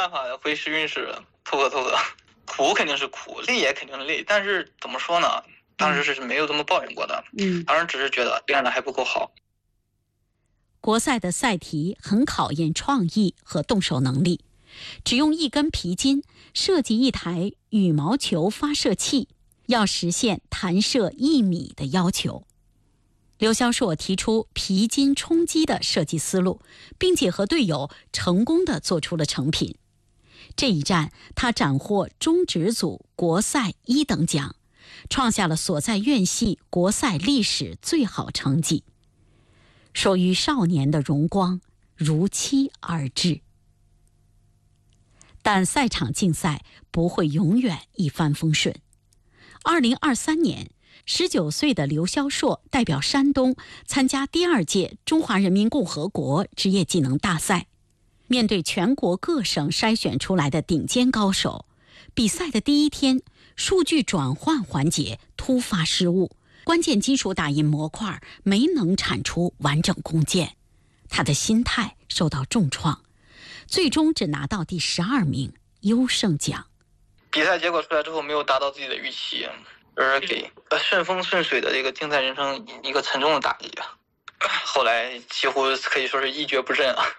办法呀，会试运势，凑合，苦肯定是苦，累也肯定是累，但是怎么说呢？当时是没有这么抱怨过的，当时只是觉得练得还不够好。 国赛的赛题很考验创意和动手能力，只用一根皮筋设计一台羽毛球发射器，要实现弹射1米的要求。刘肖硕提出皮筋冲击的设计思路，并且和队友成功地做出了成品。这一战，他斩获中职组国赛1等奖，创下了所在院系国赛历史最好成绩。属于少年的荣光如期而至。但赛场竞赛不会永远一帆风顺。2023年，19岁的刘肖硕代表山东参加第2届中华人民共和国职业技能大赛。面对全国各省筛选出来的顶尖高手，比赛的第1天，数据转换环节突发失误，关键金属打印模块没能产出完整工件，他的心态受到重创，最终只拿到第12名优胜奖。 比赛结果出来之后，没有达到自己的预期，而给顺风顺水的这个竞赛人生一个沉重的打击。后来几乎可以说是一蹶不振啊。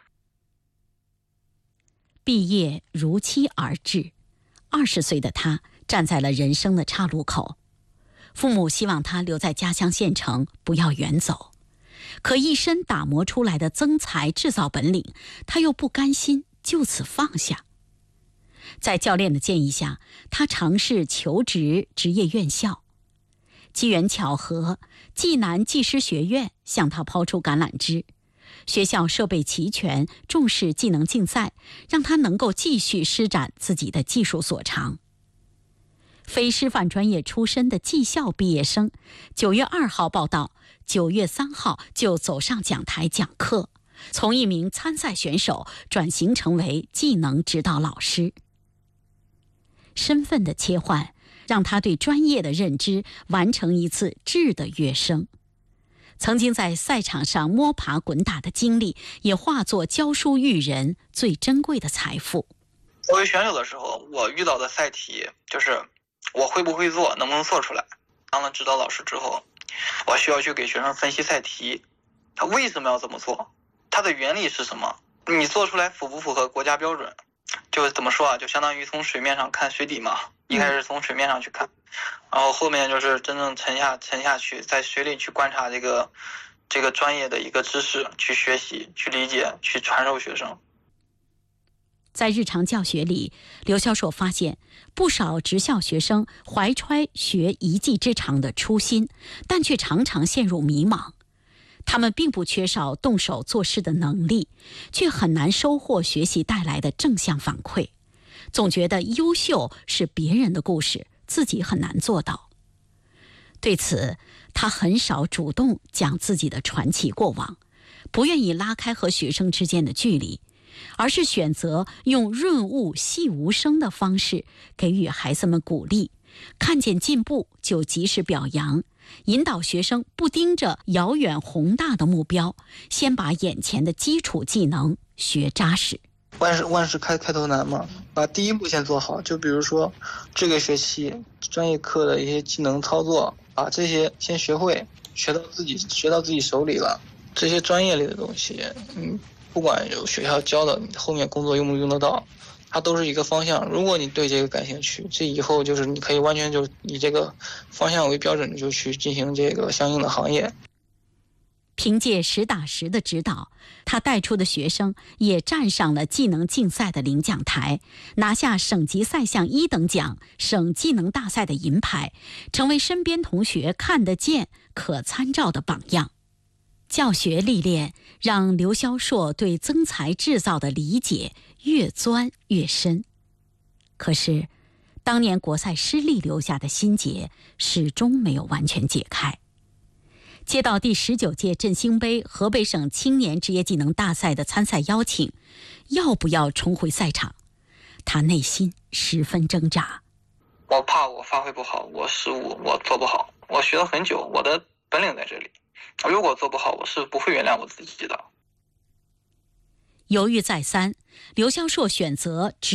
毕业如期而至，20岁的他站在了人生的岔路口。父母希望他留在家乡县城，不要远走。可一身打磨出来的增材制造本领，他又不甘心就此放下。在教练的建议下，他尝试求职职业院校。机缘巧合，暨南技师学院向他抛出橄榄枝。学校设备齐全，重视技能竞赛，让他能够继续施展自己的技术所长。非师范专业出身的技校毕业生，9月2号报到，9月3号就走上讲台讲课，从一名参赛选手转型成为技能指导老师。身份的切换，让他对专业的认知完成一次质的跃升。曾经在赛场上摸爬滚打的经历，也化作教书育人最珍贵的财富。 作为选手的时候，我遇到的赛题就是我会不会做，能不能做出来。当了指导老师之后，我需要去给学生分析赛题，他为什么要这么做，它的原理是什么，你做出来符不符合国家标准。就怎么说啊，就相当于从水面上看水底嘛，一开始从水面上去看，然后后面就是真正沉下去，在水里去观察这个专业的一个知识，去学习，去理解，去传授学生。 在日常教学里，刘肖硕发现不少职校学生怀揣学一技之长的初心，但却常常陷入迷茫。他们并不缺少动手做事的能力，却很难收获学习带来的正向反馈，总觉得优秀是别人的故事，自己很难做到。对此，他很少主动讲自己的传奇过往，不愿意拉开和学生之间的距离，而是选择用润物细无声的方式给予孩子们鼓励，看见进步就及时表扬，引导学生不盯着遥远宏大的目标，先把眼前的基础技能学扎实。 万事开头难嘛，把第一步先做好。就比如说这个学期专业课的一些技能操作，把这些先学会，学到自己手里了。这些专业类的东西，不管有学校教的，你后面工作用不用得到，它都是一个方向。如果你对这个感兴趣，这以后就是你可以完全就以这个方向为标准，就去进行这个相应的行业。 凭借实打实的指导，他带出的学生也站上了技能竞赛的领奖台，拿下省级赛项1等奖、省技能大赛的银牌，成为身边同学看得见、可参照的榜样。教学历练让刘肖硕对增材制造的理解越钻越深。可是，当年国赛失利留下的心结始终没有完全解开。接到第19届振兴杯河北省青年职业技能大赛的参赛邀请，要不要重回赛场？他内心十分挣扎。 我怕我发挥不好，我失误，我做不好。我学了很久，我的本领在这里。如果做不好，我是不会原谅我自己的。 犹豫再三，刘肖硕选择